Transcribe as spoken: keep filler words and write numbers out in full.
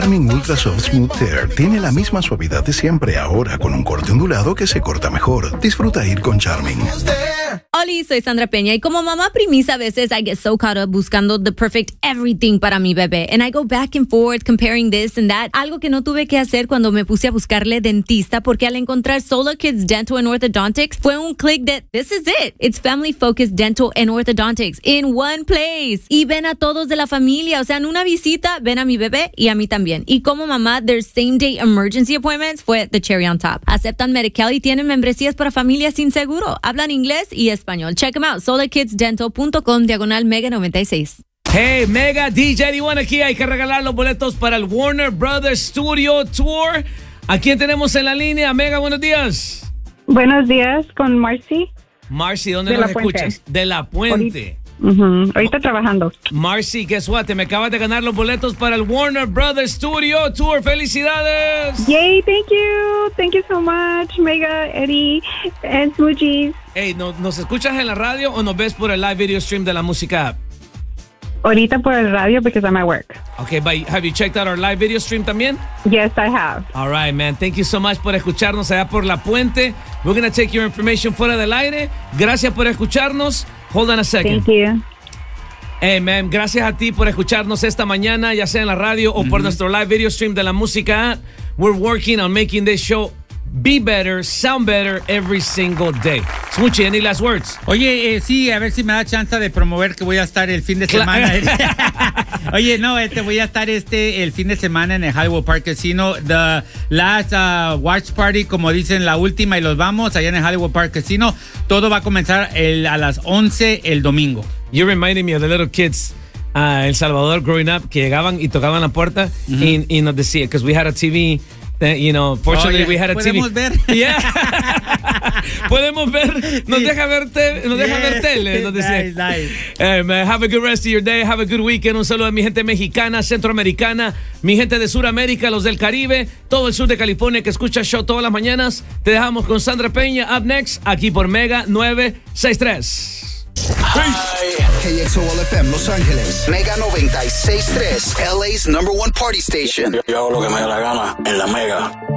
Charmin Ultra Soft Smooth Tear tiene la misma suavidad de siempre, ahora con un corte ondulado que se corta mejor. Disfruta ir con Charmin. Hola, soy Sandra Peña y como mamá primisa a veces I get so caught up buscando the perfect everything para mi bebé and I go back and forth comparing this and that. Algo que no tuve que hacer cuando me puse a buscarle dentista porque al encontrar Solar Kids Dental and Orthodontics fue un click de this is it. It's family focused dental and orthodontics in one place. Y ven a todos de la familia, o sea, en una visita ven a mi bebé y a mí también. Y como mamá, their same day emergency appointments fue the cherry on top. Aceptan Medi-Cal y tienen membresías para familias sin seguro. Hablan inglés y español. Check them out. solar kids dental punto com diagonal Mega noventa y seis. Hey, Mega D J D uno aquí. Hay que regalar los boletos para el Warner Brothers Studio Tour. ¿A quién tenemos en la línea? Mega, buenos días. Buenos días, con Marcy. Marcy, ¿dónde de nos La Puente. escuchas? De La Puente. Uh-huh. Ahorita trabajando. Marcy, guess what? Te me acabas de ganar los boletos para el Warner Brothers Studio Tour. ¡Felicidades! Yay, thank you. Thank you so much, Mega, Eddie, and Smoochies. Hey, ¿no, ¿nos escuchas en la radio o nos ves por el live video stream de la música app? Ahorita por el radio because I'm at work. Okay, but have you checked out our live video stream también? Yes, I have. All right, man. Thank you so much por escucharnos allá por La Puente. We're going to take your information fuera del aire. Gracias por escucharnos. Hold on a second. Thank you. Hey, man, gracias a ti por escucharnos esta mañana, ya sea en la radio o mm-hmm. por nuestro live video stream de la música. We're working on making this show be better, sound better every single day. Smoochie, any last words? Oye, eh, sí, a ver si me da chance de promover que voy a estar el fin de semana. Oye, no, este voy a estar este el fin de semana en el Hollywood Park Casino. The last uh, watch party, como dicen, la última y los vamos allá en el Hollywood Park Casino. Todo va a comenzar el, a las once el domingo. You're reminding me of the little kids uh, El Salvador growing up que llegaban y tocaban la puerta mm-hmm. y, y nos decía, because we had a T V. That, you know, fortunately, oh, yeah. we had a T V. Podemos ver. Yeah. Podemos ver. Nos deja ver, te, nos deja yeah. ver tele. Nos decía. Nice, nice. Hey, man, have a good rest of your day. Have a good weekend. Un saludo a mi gente mexicana, centroamericana, mi gente de Sudamérica, los del Caribe, todo el sur de California que escucha el show todas las mañanas. Te dejamos con Sandra Peña. Up next, aquí por Mega novecientos sesenta y tres. K X O L F M Los Ángeles, Mega noventa y seis punto tres, L A's number one party station. Yo, yo hago lo que me da la gana en la Mega.